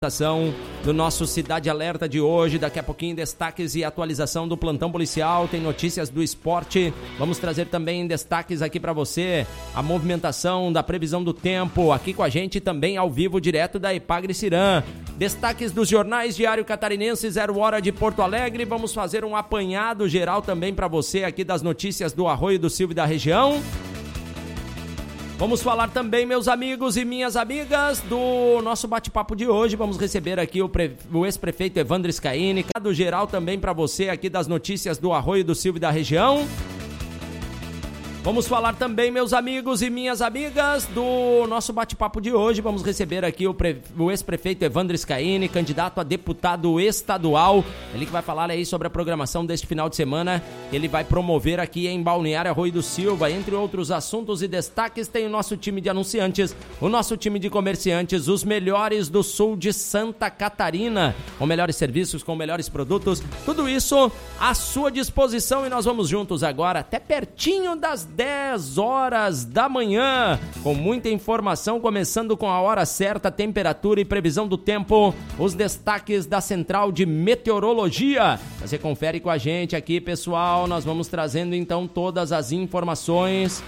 Do nosso Cidade Alerta de hoje, daqui a pouquinho destaques e atualização do plantão policial, tem notícias do esporte, vamos trazer também destaques aqui para você, a movimentação da previsão do tempo, aqui com a gente também ao vivo, direto da Ipagre-Cirã, destaques dos jornais Diário Catarinense, 0 hora de Porto Alegre, vamos fazer um apanhado geral também para você aqui das notícias do Arroio do Silva e da região. Vamos falar também, meus amigos e minhas amigas, do nosso bate-papo de hoje. Vamos receber aqui o ex-prefeito Evandro Scaini, do geral também para você aqui das notícias do Arroio do Silva e da região. Vamos falar também, meus amigos e minhas amigas, do nosso bate-papo de hoje. Vamos receber aqui o ex-prefeito Evandro Scaini, candidato a deputado estadual. Ele que vai falar aí sobre a programação deste final de semana. Ele vai promover aqui em Balneário Arroio do Silva. Entre outros assuntos e destaques, tem o nosso time de anunciantes, o nosso time de comerciantes, os melhores do sul de Santa Catarina, com melhores serviços, com melhores produtos. Tudo isso à sua disposição e nós vamos juntos agora até pertinho das 10 horas da manhã, com muita informação, começando com a hora certa, temperatura e previsão do tempo, os destaques da Central de Meteorologia. Você confere com a gente aqui, pessoal, nós vamos trazendo então todas as informações.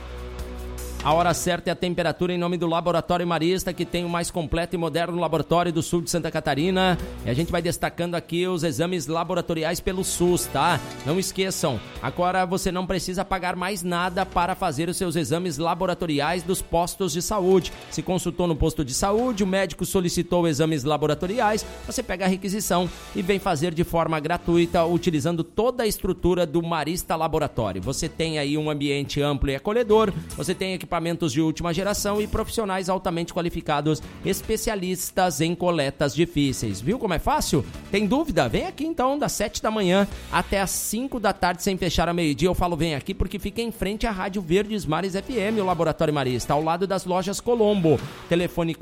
A hora certa é a temperatura em nome do Laboratório Marista, que tem o mais completo e moderno laboratório do sul de Santa Catarina. E a gente vai destacando aqui os exames laboratoriais pelo SUS, tá? Não esqueçam, agora você não precisa pagar mais nada para fazer os seus exames laboratoriais dos postos de saúde. Se consultou no posto de saúde, o médico solicitou exames laboratoriais, você pega a requisição e vem fazer de forma gratuita, utilizando toda a estrutura do Marista Laboratório. Você tem aí um ambiente amplo e acolhedor, você tem equipamentos de última geração e profissionais altamente qualificados, especialistas em coletas difíceis. Viu como é fácil? Tem dúvida? Vem aqui então, das 7 da manhã até as 5 da tarde, sem fechar a meio-dia. Eu falo vem aqui porque fica em frente à Rádio Verdes Mares FM, o Laboratório Marista, ao lado das lojas Colombo. Telefone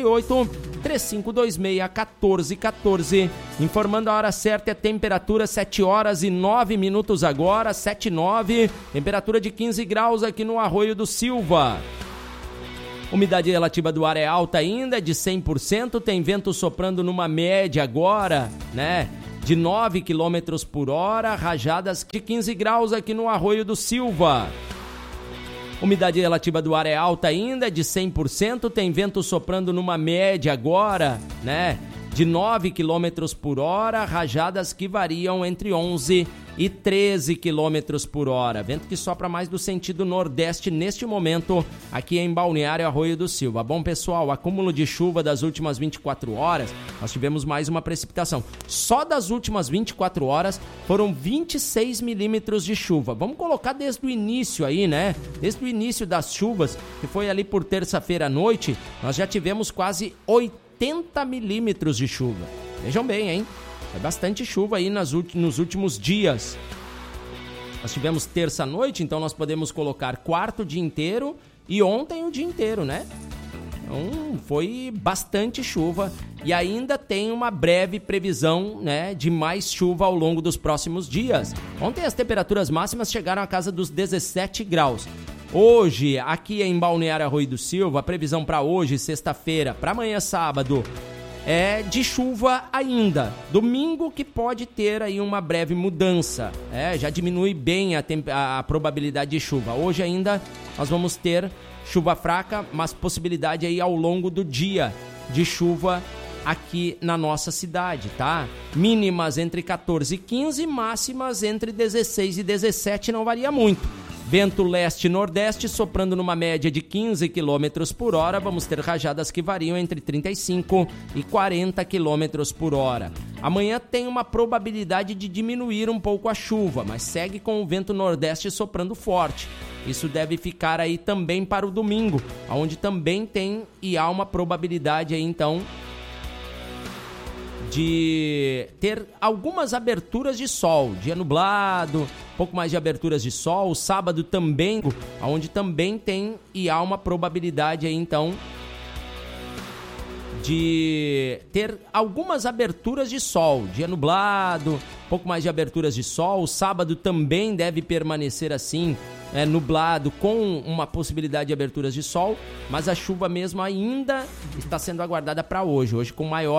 48-3526-1414. Informando a hora certa, é temperatura 7 horas e 9 minutos agora, 7:09. Temperatura de 15 graus aqui no Arroio do Silva. Umidade relativa do ar é alta ainda, de 100%, tem vento soprando numa média agora, né, de 9 km por hora, rajadas de 15 graus aqui no Arroio do Silva. Umidade relativa do ar é alta ainda, de 100%, tem vento soprando numa média agora, né, de 9 km por hora, rajadas que variam entre 11 e 13 km por hora. Vento que sopra mais do sentido nordeste neste momento, aqui em Balneário Arroio do Silva. Bom, pessoal, acúmulo de chuva das últimas 24 horas, nós tivemos mais uma precipitação. Só das últimas 24 horas foram 26 milímetros de chuva. Vamos colocar desde o início aí, né? Desde o início das chuvas, que foi ali por terça-feira à noite, nós já tivemos quase 80 milímetros de chuva. Vejam bem, hein? É bastante chuva aí nos últimos dias. Nós tivemos terça-noite, então nós podemos colocar quarto dia inteiro e ontem o dia inteiro, né? Então foi bastante chuva e ainda tem uma breve previsão, né, de mais chuva ao longo dos próximos dias. Ontem as temperaturas máximas chegaram à casa dos 17 graus. Hoje, aqui em Balneário Arroio do Silva, a previsão para hoje, sexta-feira, para amanhã, sábado, é de chuva ainda. Domingo que pode ter aí uma breve mudança. Já diminui bem a probabilidade de chuva. Hoje ainda nós vamos ter chuva fraca, mas possibilidade aí ao longo do dia de chuva aqui na nossa cidade, tá? Mínimas entre 14 e 15, máximas entre 16 e 17, não varia muito. Vento leste-nordeste soprando numa média de 15 km por hora. Vamos ter rajadas que variam entre 35 e 40 km por hora. Amanhã tem uma probabilidade de diminuir um pouco a chuva, mas segue com o vento nordeste soprando forte. Isso deve ficar aí também para o domingo, onde também tem e há uma probabilidade aí então de ter algumas aberturas de sol, dia nublado, um pouco mais de aberturas de sol, sábado também, onde também tem e há uma probabilidade aí então de ter algumas aberturas de sol, dia nublado, um pouco mais de aberturas de sol, sábado também deve permanecer assim, nublado com uma possibilidade de aberturas de sol, mas a chuva mesmo ainda está sendo aguardada para hoje com maior